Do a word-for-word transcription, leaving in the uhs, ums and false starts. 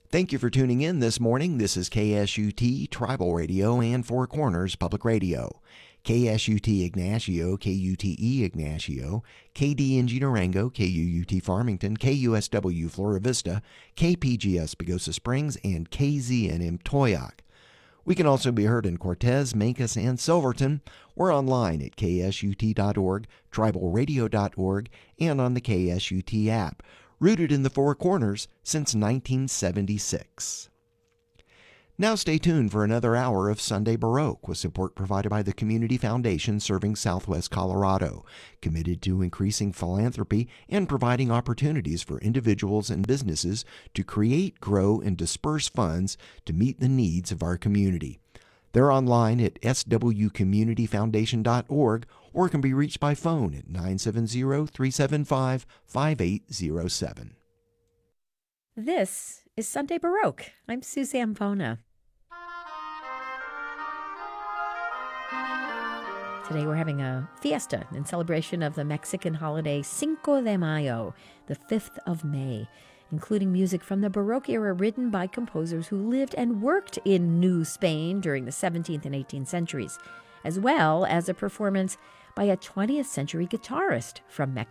Thank you for tuning in this morning. This is K S U T Tribal Radio and Four Corners Public Radio. K S U T Ignacio, K U T E Ignacio, K D N G Durango, K U U T Farmington, K U S W Flora Vista, K P G S Pagosa Springs, and K Z N M Toyac. We can also be heard in Cortez, Mancos, and Silverton. We're online at K S U T dot org, tribal radio dot org, and on the K S U T app. Rooted in the Four Corners since nineteen seventy-six. Now stay tuned for another hour of Sunday Baroque with support provided by the Community Foundation serving Southwest Colorado, committed to increasing philanthropy and providing opportunities for individuals and businesses to create, grow, and disperse funds to meet the needs of our community. They're online at s w community foundation dot org or can be reached by phone at nine seven zero, three seven five, five eight zero seven. This is Sunday Baroque. I'm Suzanne Bona. Today we're having a fiesta in celebration of the Mexican holiday Cinco de Mayo, the fifth of May, including music from the Baroque era written by composers who lived and worked in New Spain during the seventeenth and eighteenth centuries, as well as a performance by a twentieth century guitarist from Mexico.